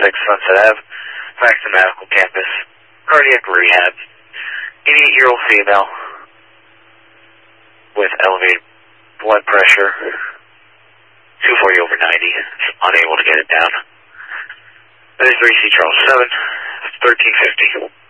Sunset Ave, Faxon Medical Campus, cardiac rehab, 88-year-old female with elevated blood pressure, 240/90, unable to get it down. That is 3C Charles 7, 1350.